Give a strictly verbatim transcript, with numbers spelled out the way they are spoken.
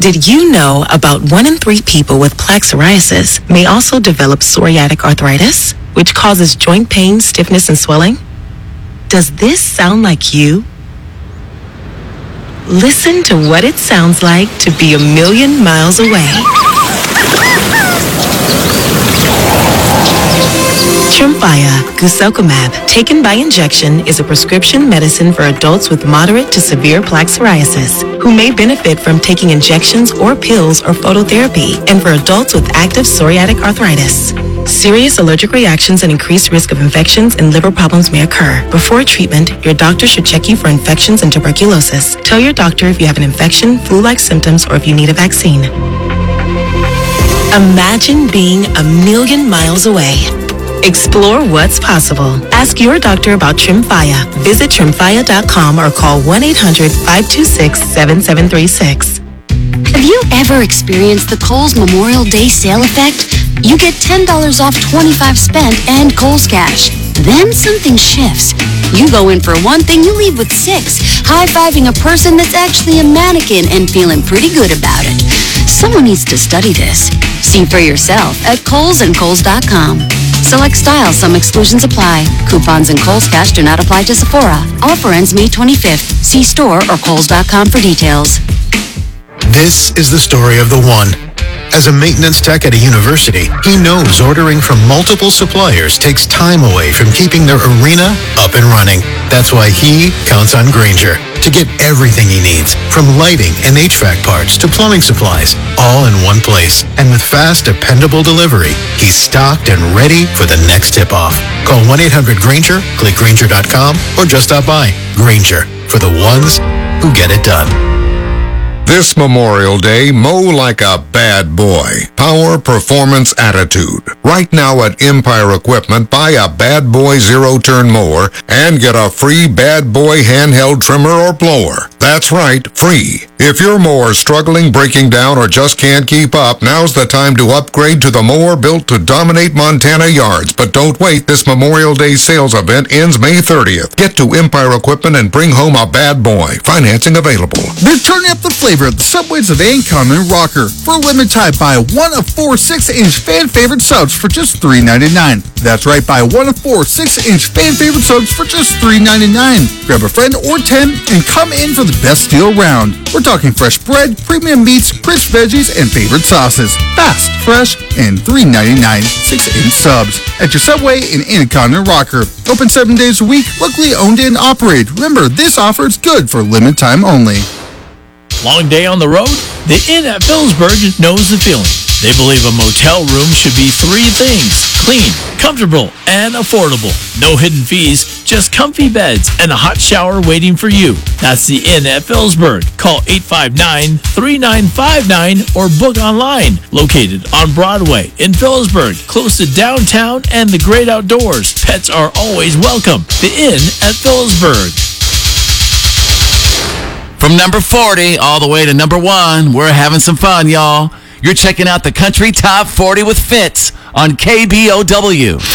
Did you know about one in three people with plaque psoriasis may also develop psoriatic arthritis, which causes joint pain, stiffness, and swelling? Does this sound like you? Listen to what it sounds like to be a million miles away. Tremfya guselkumab, taken by injection, is a prescription medicine for adults with moderate to severe plaque psoriasis who may benefit from taking injections or pills or phototherapy, and for adults with active psoriatic arthritis. Serious allergic reactions and increased risk of infections and liver problems may occur. Before treatment, your doctor should check you for infections and tuberculosis. Tell your doctor if you have an infection, flu-like symptoms, or if you need a vaccine. Imagine being a million miles away. Explore what's possible. Ask your doctor about Tremfya. Visit tremfya dot com or call one eight hundred, five two six, seven seven three six. Have you ever experienced the Kohl's Memorial Day sale effect? You get ten dollars off twenty-five spent and Kohl's Cash. Then something shifts. You go in for one thing, you leave with six, high-fiving a person that's actually a mannequin and feeling pretty good about it. Someone needs to study this. See for yourself at Kohl's and Kohl's dot com. Select styles, some exclusions apply. Coupons and Kohl's Cash do not apply to Sephora. Offer ends May twenty-fifth. See store or Kohl's dot com for details. This is the story of the one. As a maintenance tech at a university, he knows ordering from multiple suppliers takes time away from keeping their arena up and running. That's why he counts on Grainger to get everything he needs, from lighting and H V A C parts to plumbing supplies, all in one place. And with fast, dependable delivery, he's stocked and ready for the next tip-off. Call one eight hundred Grainger, click Grainger dot com, or just stop by. Grainger, for the ones who get it done. This Memorial Day, mow like a bad boy. Power, performance, attitude. Right now at Empire Equipment, buy a Bad Boy zero-turn mower and get a free Bad Boy handheld trimmer or blower. That's right, free. If your mower's struggling, breaking down, or just can't keep up, now's the time to upgrade to the mower built to dominate Montana yards. But don't wait, this Memorial Day sales event ends May thirtieth. Get to Empire Equipment and bring home a Bad Boy. Financing available. They're turning up the flavor at the Subways of Ancon and Rocker. For a limited time, buy one of four six-inch fan-favorite subs for just three ninety-nine. That's right, buy one of four six-inch fan-favorite subs for just three ninety-nine. Grab a friend or ten and come in for the best deal around. We're talking fresh bread, premium meats, crisp veggies, and favorite sauces. Fast, fresh, and three ninety-nine six-inch subs at your Subway in Ancon and Rocker. Open seven days a week, locally owned and operated. Remember, this offer is good for a limited time only. Long day on the road? The Inn at Phillipsburg knows the feeling. They believe a motel room should be three things: clean, comfortable, and affordable. No hidden fees, just comfy beds and a hot shower waiting for you. That's the Inn at Phillipsburg. Call eight five nine, three nine five nine or book online. Located on Broadway in Phillipsburg, close to downtown and the great outdoors. Pets are always welcome. The Inn at Phillipsburg. From number forty all the way to number one, we're having some fun, y'all. You're checking out the Country Top forty with Fitz on K B O W.